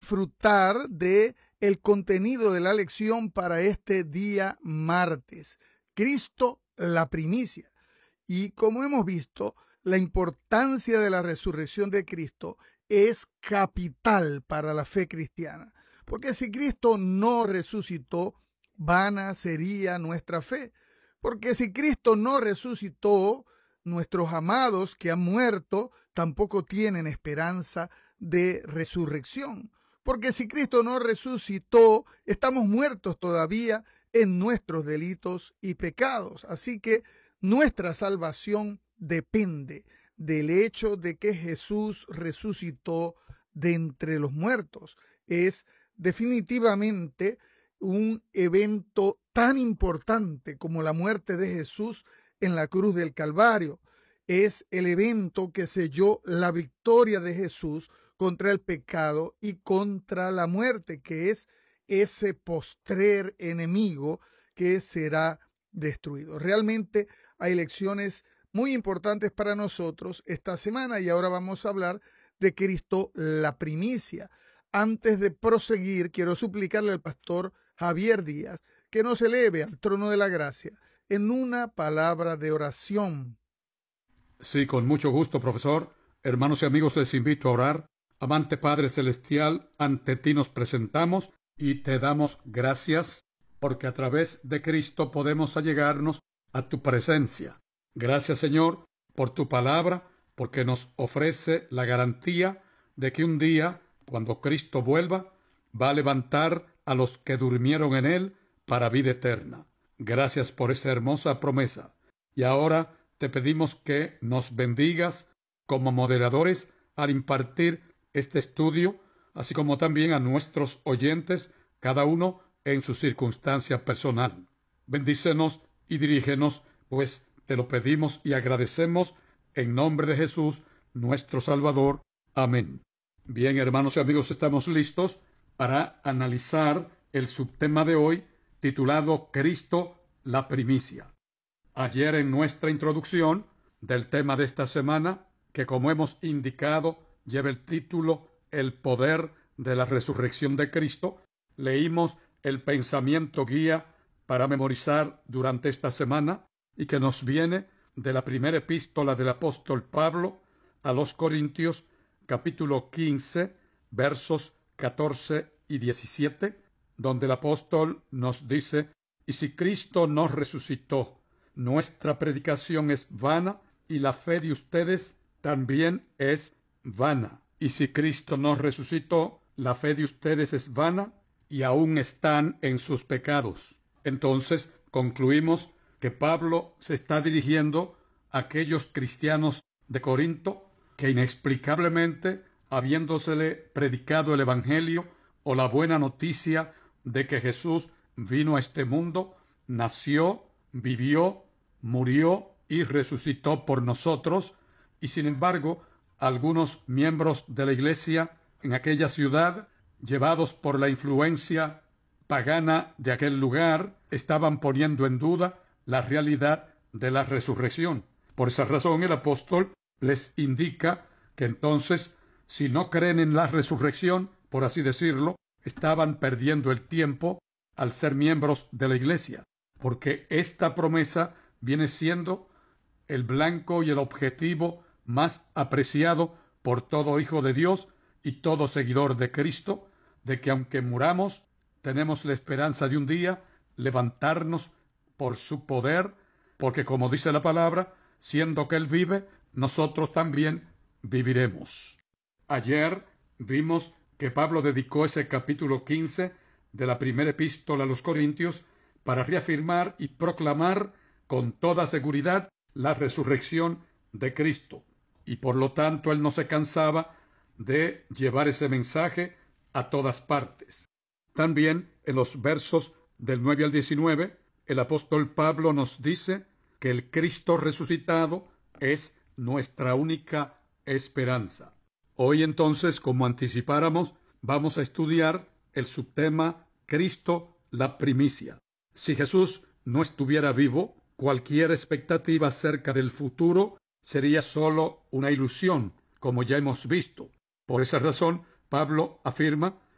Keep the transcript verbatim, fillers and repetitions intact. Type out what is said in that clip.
disfrutar de el contenido de la lección para este día martes. Cristo, la primicia. Y como hemos visto, la importancia de la resurrección de Cristo es capital para la fe cristiana. Porque si Cristo no resucitó, vana sería nuestra fe. Porque si Cristo no resucitó, nuestros amados que han muerto tampoco tienen esperanza de resurrección. Porque si Cristo no resucitó, estamos muertos todavía en nuestros delitos y pecados. Así que nuestra salvación depende del hecho de que Jesús resucitó de entre los muertos. Es definitivamente un evento tan importante como la muerte de Jesús en la cruz del Calvario. Es el evento que selló la victoria de Jesús contra el pecado y contra la muerte, que es ese postrer enemigo que será destruido. Realmente hay lecciones muy importantes para nosotros esta semana y ahora vamos a hablar de Cristo, la primicia. Antes de proseguir, quiero suplicarle al pastor Javier Díaz que nos eleve al trono de la gracia en una palabra de oración. Sí, con mucho gusto, profesor. Hermanos y amigos, les invito a orar. Amante Padre Celestial, ante ti nos presentamos y te damos gracias porque a través de Cristo podemos allegarnos a tu presencia. Gracias, Señor, por tu palabra, porque nos ofrece la garantía de que un día, cuando Cristo vuelva, va a levantar a los que durmieron en Él para vida eterna. Gracias por esa hermosa promesa. Y ahora te pedimos que nos bendigas como moderadores al impartir este estudio, así como también a nuestros oyentes, cada uno en su circunstancia personal. Bendícenos y dirígenos, pues te lo pedimos y agradecemos en nombre de Jesús, nuestro Salvador. Amén. Bien, hermanos y amigos, estamos listos para analizar el subtema de hoy, titulado Cristo, la primicia. Ayer en nuestra introducción del tema de esta semana, que como hemos indicado, lleva el título El poder de la resurrección de Cristo, leímos el pensamiento guía para memorizar durante esta semana y que nos viene de la primera epístola del apóstol Pablo a los Corintios, capítulo quince, versos catorce y diecisiete, donde el apóstol nos dice: y si Cristo no resucitó, nuestra predicación es vana y la fe de ustedes también es vana. Y si Cristo no resucitó, la fe de ustedes es vana y aún están en sus pecados. Entonces concluimos que Pablo se está dirigiendo a aquellos cristianos de Corinto que inexplicablemente, habiéndosele predicado el Evangelio o la buena noticia de que Jesús vino a este mundo, nació, vivió, murió y resucitó por nosotros, y sin embargo, algunos miembros de la iglesia en aquella ciudad, llevados por la influencia pagana de aquel lugar, estaban poniendo en duda la realidad de la resurrección. Por esa razón el apóstol les indica que entonces, si no creen en la resurrección, por así decirlo, estaban perdiendo el tiempo al ser miembros de la iglesia, porque esta promesa viene siendo el blanco y el objetivo más apreciado por todo hijo de Dios y todo seguidor de Cristo, de que aunque muramos, tenemos la esperanza de un día levantarnos por su poder, porque como dice la palabra, siendo que Él vive, nosotros también viviremos. Ayer vimos que Pablo dedicó ese capítulo quince de la primera epístola a los Corintios para reafirmar y proclamar con toda seguridad la resurrección de Cristo. Y por lo tanto él no se cansaba de llevar ese mensaje a todas partes. También en los versos del nueve al diecinueve, el apóstol Pablo nos dice que el Cristo resucitado es nuestra única esperanza. Hoy entonces, como anticipáramos, vamos a estudiar el subtema Cristo, la primicia. Si Jesús no estuviera vivo, cualquier expectativa acerca del futuro sería solo una ilusión, como ya hemos visto. Por esa razón, Pablo afirma